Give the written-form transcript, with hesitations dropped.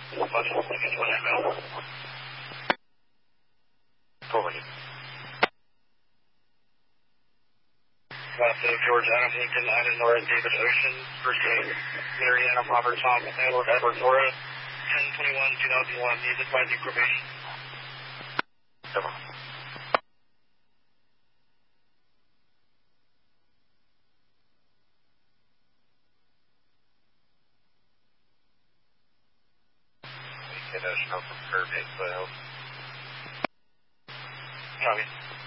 Forwarded. George Adam Lincoln, Ida Nora, David Ocean, First Aid, Mariana Robert Tom, Edward Edward Nora, 1021, 2001, needs advising probation. Over. Kiddo, smoke from curb 8 12. Copy.